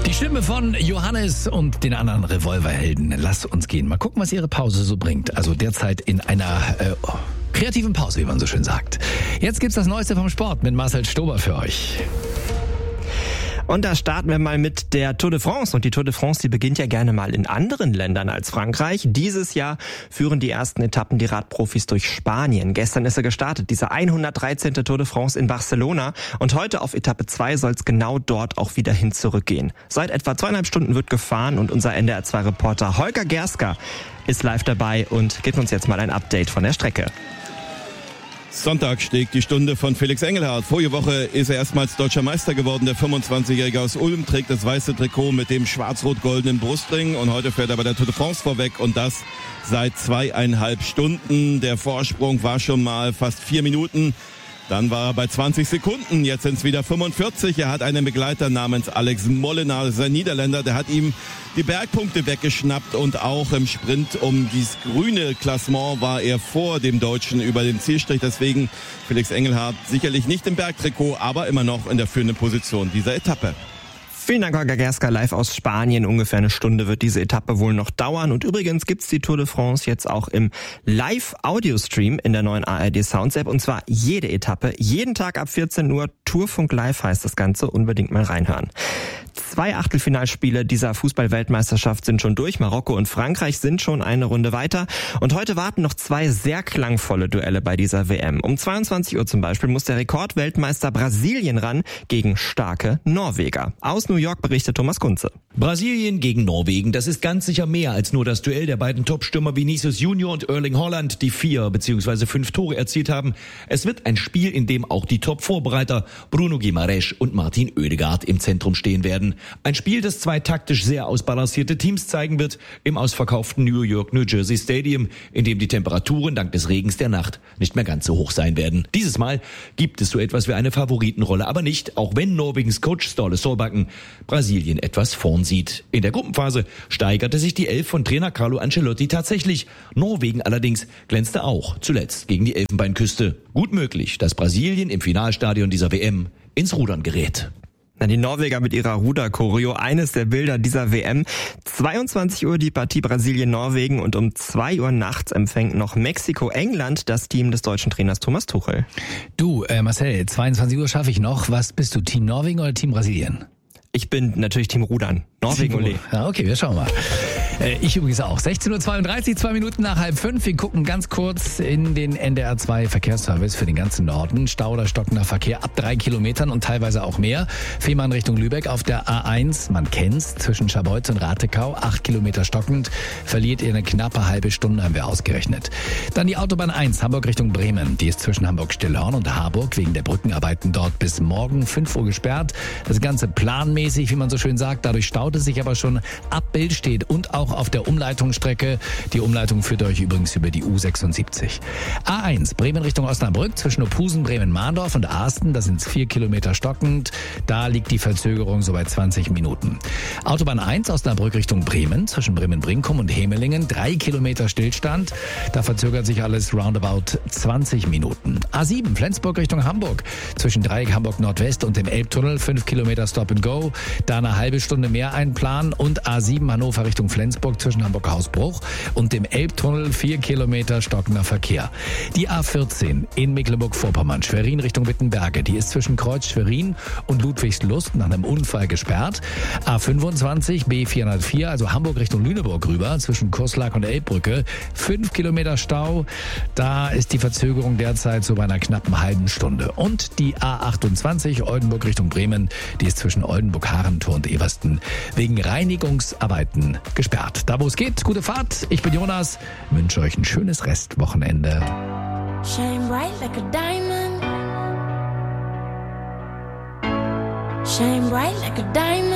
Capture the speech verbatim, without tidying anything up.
Die Stimme von Johannes und den anderen Revolverhelden. Lass uns gehen. Mal gucken, was ihre Pause so bringt. Also derzeit in einer äh, oh, kreativen Pause, wie man so schön sagt. Jetzt gibt's das Neueste vom Sport mit Marcel Stober für euch. Und da starten wir mal mit der Tour de France. Und die Tour de France, die beginnt ja gerne mal in anderen Ländern als Frankreich. Dieses Jahr führen die ersten Etappen die Radprofis durch Spanien. Gestern ist er gestartet, diese hundertdreizehnte Tour de France in Barcelona. Und heute auf Etappe zwei soll es genau dort auch wieder hin zurückgehen. Seit etwa zweieinhalb Stunden wird gefahren und unser N D R zwei Reporter Holger Gerska ist live dabei und gibt uns jetzt mal ein Update von der Strecke. Sonntag schlägt die Stunde von Felix Engelhardt. Vorige Woche ist er erstmals deutscher Meister geworden. Der fünfundzwanzigjährige aus Ulm trägt das weiße Trikot mit dem schwarz-rot-goldenen Brustring. Und heute fährt er bei der Tour de France vorweg und das seit zweieinhalb Stunden. Der Vorsprung war schon mal fast vier Minuten. Dann war er bei zwanzig Sekunden, jetzt sind es wieder fünfundvierzig. Er hat einen Begleiter namens Alex Molenaar, das ist ein Niederländer, der hat ihm die Bergpunkte weggeschnappt und auch im Sprint um dieses grüne Klassement war er vor dem Deutschen über den Zielstrich. Deswegen Felix Engelhardt sicherlich nicht im Bergtrikot, aber immer noch in der führenden Position dieser Etappe. Vielen Dank, Holger Gerska, live aus Spanien. Ungefähr eine Stunde wird diese Etappe wohl noch dauern. Und übrigens gibt's die Tour de France jetzt auch im Live-Audio-Stream in der neuen A R D Sounds-App. Und zwar jede Etappe, jeden Tag ab vierzehn Uhr. Tourfunk Live heißt das Ganze. Unbedingt mal reinhören. Zwei Achtelfinalspiele dieser Fußball-Weltmeisterschaft sind schon durch. Marokko und Frankreich sind schon eine Runde weiter. Und heute warten noch zwei sehr klangvolle Duelle bei dieser W M. Um zweiundzwanzig Uhr zum Beispiel muss der Rekordweltmeister Brasilien ran gegen starke Norweger. Aus New York berichtet Thomas Kunze. Brasilien gegen Norwegen, das ist ganz sicher mehr als nur das Duell der beiden Topstürmer Vinicius Junior und Erling Haaland, die vier bzw. fünf Tore erzielt haben. Es wird ein Spiel, in dem auch die Top-Vorbereiter Bruno Guimaraes und Martin Oedegaard im Zentrum stehen werden. Ein Spiel, das zwei taktisch sehr ausbalancierte Teams zeigen wird im ausverkauften New York New Jersey Stadium, in dem die Temperaturen dank des Regens der Nacht nicht mehr ganz so hoch sein werden. Dieses Mal gibt es so etwas wie eine Favoritenrolle, aber nicht, auch wenn Norwegens Coach Ståle Solbakken Brasilien etwas vorn sieht. In der Gruppenphase steigerte sich die Elf von Trainer Carlo Ancelotti tatsächlich. Norwegen allerdings glänzte auch zuletzt gegen die Elfenbeinküste. Gut möglich, dass Brasilien im Finalstadion dieser W M ins Rudern gerät. Na, die Norweger mit ihrer Ruder-Choreo, eines der Bilder dieser W M. zweiundzwanzig Uhr die Partie Brasilien-Norwegen und um zwei Uhr nachts empfängt noch Mexiko-England das Team des deutschen Trainers Thomas Tuchel. Du, äh, Marcel, zweiundzwanzig Uhr schaffe ich noch. Was bist du, Team Norwegen oder Team Brasilien? Ich bin natürlich Team Rudern. Norwegen, ole. Ja, okay, wir schauen mal. Äh, ich übrigens auch. sechzehn Uhr zweiunddreißig, zwei Minuten nach halb fünf. Wir gucken ganz kurz in den N D R zwei Verkehrsservice für den ganzen Norden. Stau oder stockender Verkehr ab drei Kilometern und teilweise auch mehr. Fehmarn Richtung Lübeck auf der A eins. Man kennt's. Zwischen Scharbeutz und Ratekau. acht Kilometer stockend. Verliert ihr eine knappe halbe Stunde, haben wir ausgerechnet. Dann die Autobahn eins, Hamburg Richtung Bremen. Die ist zwischen Hamburg-Stillhorn und Harburg wegen der Brückenarbeiten dort bis morgen fünf Uhr gesperrt. Das Ganze planmäßig, wie man so schön sagt. Dadurch staut es sich aber schon ab Billstedt und auch auf der Umleitungsstrecke. Die Umleitung führt euch übrigens über die U sechsundsiebzig. A eins, Bremen Richtung Osnabrück, zwischen Ophusen, Bremen-Mahndorf und Arsten. Da sind es vier Kilometer stockend. Da liegt die Verzögerung so bei zwanzig Minuten. Autobahn eins, Osnabrück Richtung Bremen, zwischen Bremen-Brinkum und Hemelingen. drei Kilometer Stillstand. Da verzögert sich alles roundabout zwanzig Minuten. A sieben, Flensburg Richtung Hamburg, zwischen Dreieck Hamburg Nordwest und dem Elbtunnel. fünf Kilometer Stop and Go. Da eine halbe Stunde mehr einplanen. Und A sieben, Hannover Richtung Flensburg, zwischen Hamburg-Hausbruch und dem Elbtunnel. vier Kilometer stockender Verkehr. Die A vierzehn in Mecklenburg-Vorpommern, Schwerin Richtung Wittenberge. Die ist zwischen Kreuz Schwerin und Ludwigslust nach einem Unfall gesperrt. A fünfundzwanzig, B vierhundertvier, also Hamburg Richtung Lüneburg rüber, zwischen Kurslack und Elbbrücke. fünf Kilometer Stau. Da ist die Verzögerung derzeit so bei einer knappen halben Stunde. Und die A achtundzwanzig, Oldenburg Richtung Bremen, die ist zwischen Oldenburg-Harentor und Eversten wegen Reinigungsarbeiten gesperrt. Da wo es geht, gute Fahrt. Ich bin Jonas, wünsche euch ein schönes Restwochenende. Shine bright like a diamond. Shine bright like a diamond.